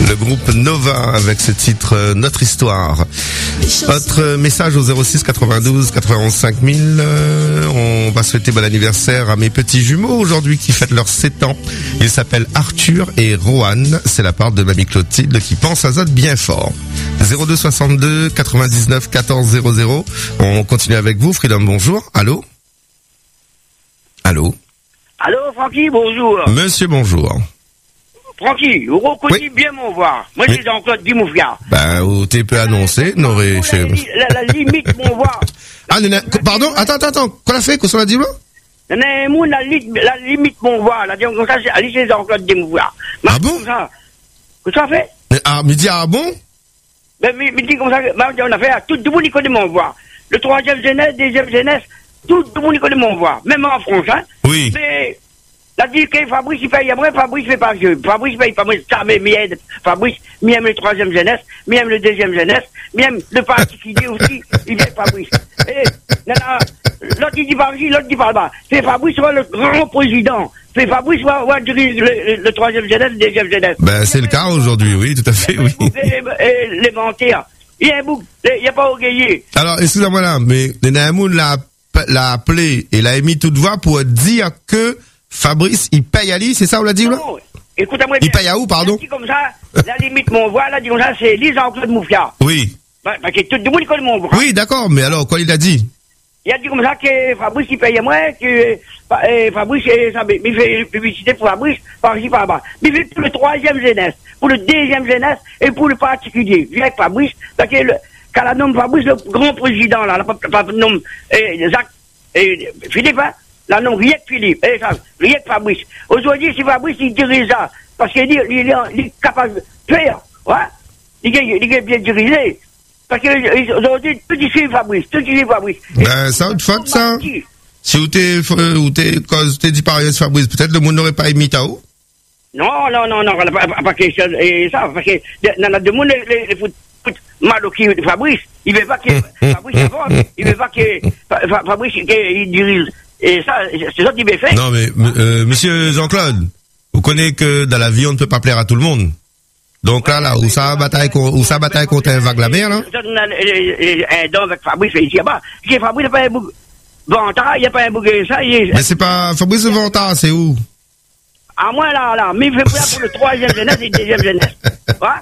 Le groupe Nova avec ce titre Notre Histoire. Votre message au 06 92 91 5000. On va souhaiter bon anniversaire à mes petits jumeaux aujourd'hui qui fêtent leurs 7 ans. Ils s'appellent Arthur et Rohan. C'est la part de mamie Clotilde qui pense à Zod bien fort. 02 62 99 14 00. On continue avec vous. Freedom, bonjour. Allô? Allô? Allô, Francky, bonjour. Monsieur, bonjour. Francky, vous reconnaissez bien mon voix. Moi, je suis Jean-Claude Dimoufia. Ben, où t'es peu annoncé, n'aurait... La limite, mon voix. Ah, pardon, attends, qu'on a fait, qu'on s'en a dit là? La limite, mon voix. La comme ça, c'est Jean-Claude Dimoufia. Ah bon? Qu'est-ce que ça fait? Ah, mais dis, ah bon? Ben, mais dis comme ça, on a fait, tout le monde connaît mon voix. Le troisième jeunesse, deuxième jeunesse, tout le monde connaît mon voix. Même en France, hein. Oui. Mais, la dit que Fabrice, il paye à moi, Fabrice fait pas jeu. Fabrice paye pas moi, ça, mais m'aide. Fabrice, m'aime le troisième jeunesse, m'aime le deuxième jeunesse, m'aime le particulier aussi, il vient Fabrice. Et, l'autre il dit par ici, l'autre dit par là. C'est Fabrice, soit le grand président. C'est Fabrice, va diriger le troisième jeunesse, le deuxième jeunesse. Ben, c'est le cas aujourd'hui, oui, tout à fait, oui. Les mentir. Il y a un bouc, il n'y a pas orgueillé. Alors, excusez-moi là, mais Nahamoun l'a appelé et l'a émis toute voix pour dire que Fabrice, il paye à lui, c'est ça, on l'a dit, là? Non, écoutez-moi bien. Il paye à où, pardon? Il dit comme ça, la limite, mon voix, là, dit comme ça, c'est Jean-Claude Moufia. Oui. Parce que tout le monde connaît mon voix. Oui, d'accord, mais alors, quoi il a dit? Il a dit comme ça que Fabrice, il paye à moi, que Fabrice, il fait publicité pour Fabrice, par ici, par là. Il fait pour le troisième jeunesse, pour le deuxième jeunesse et pour le particulier. Viens avec Fabrice, parce que quand la nomme Fabrice, le grand président, là, la nomme Jacques, Philippe, hein? La nom Riek Philippe, Riek Fabrice. Aujourd'hui, si Fabrice, il dirige ça, parce qu'il est capable de faire, ouais, il est bien dirigé. Parce qu'aujourd'hui, tout ici Fabrice, Ben, ça, de faute, ça. Si vous t'es dit par ailleurs Fabrice, peut-être le monde n'aurait pas émis Tao? Non, pas question, et ça, parce que, dans la demande, les foot mal au de Fabrice, il veut pas que Fabrice avance, il veut pas que Fabrice, il dirige. Et ça, c'est ça qui m'est fait. Non, mais, monsieur Jean-Claude, vous connaissez que dans la vie, on ne peut pas plaire à tout le monde. Donc là, où ça bataille contre un vague la mer, là? Donc, avec Fabrice, ici, là-bas. Parce que Fabrice n'a pas un bouc ventard, il n'y a pas un bouc, ça, mais c'est pas, Fabrice le ventard, c'est où? À moi, là, mais il fait pour le troisième jeunesse et le deuxième jeunesse. Ouais?